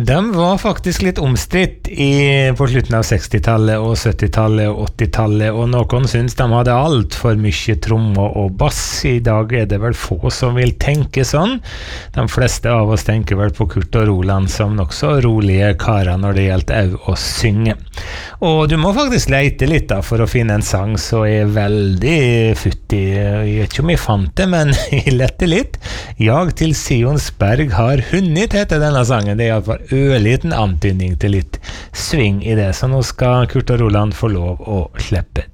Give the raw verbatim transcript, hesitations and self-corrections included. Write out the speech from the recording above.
De var faktisk litt omstridt i, på slutten av seksti-tallet og sytti-tallet og åtti-tallet, og noen synes de hadde alt for mye trommer og bass. I dag er det vel få som vil tenke sånn. De fleste av oss tenker vel på Kurt og Roland som nok så rolige karer når det gjelder å synge. Og du må faktisk leite litt da for å finne en sang som er veldig futtig. Jeg vet ikke om jeg fant det, men jeg lette litt. Jag til Sionsberg har hunnet, heter denne sangen. Det er i hvert fall ørliten antydning til litt sving i det, så nå skal Kurt og Roland få lov å slippe